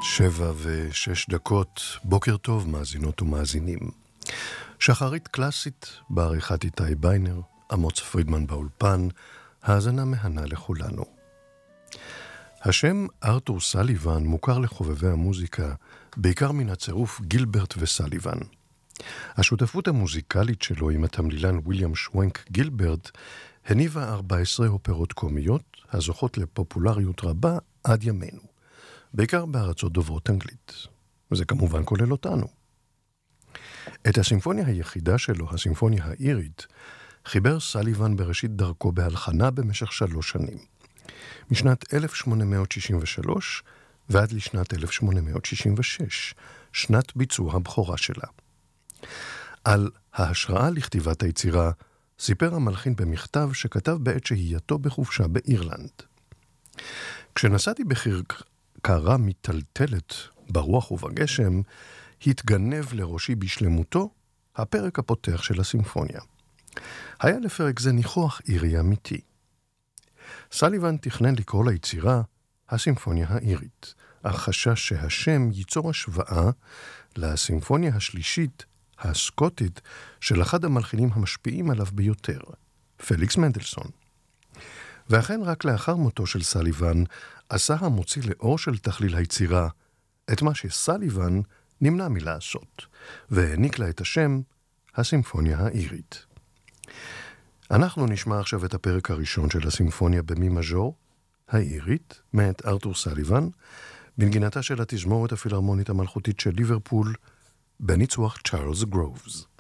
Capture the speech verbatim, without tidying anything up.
שבע ושש דקות, בוקר טוב מאזינות ומאזינים. שחרית קלאסית בעריכת איתי ביינר, אמוץ פרידמן באולפן, האזנה מהנה לכולנו. השם ארתור סליבן מוכר לחובבי המוזיקה, בעיקר מן הצירוף גילברט וסליבן. השותפות המוזיקלית שלו עם התמלילן וויליאם שוונק גילברט הניבה ארבע עשרה אופרות קומיות, הזוכות לפופולריות רבה עד ימינו, בעיקר בארצות דוברות אנגלית, וזה כמובן כולל אותנו. את הסימפוניה היחידה שלו, הסימפוניה האירית, חיבר סליבן בראשית דרכו בהלחנה במשך שלוש שנים, משנת אלף שמונה מאות שישים ושלוש ועד לשנת אלף שמונה מאות שישים ושש, שנת ביצוע הבכורה שלה. על ההשראה לכתיבת היצירה סיפר המלחין במכתב שכתב בעת שהייתו בחופשה באירלנד. כשנסעתי בכרכרה מטלטלת ברוח ובגשם, התגנב לראשי בשלמותו הפרק הפותח של הסימפוניה. היה לפרק זה ניחוח אירי אמיתי. סליבן תכנן לקרוא ליצירה הסימפוניה האירית, אך חשש שהשם ייצור השוואה לסימפוניה השלישית הסקוטית של אחד המלחינים המשפיעים עליו ביותר, פליקס מנדלסון. ואכן רק לאחר מותו של סליבן עשה המוציא לאור של תכליל היצירה את מה שסליבן נמנע מלעשות, והעניק לה את השם הסימפוניה האירית. אנחנו נשמע עכשיו את הפרק הראשון של הסימפוניה במי מז'ור, האירית, מאת ארתור סליבן, בנגינתה של התזמורת הפילהרמונית המלכותית של ליברפול, בניצוח צ'ארלס גרובס.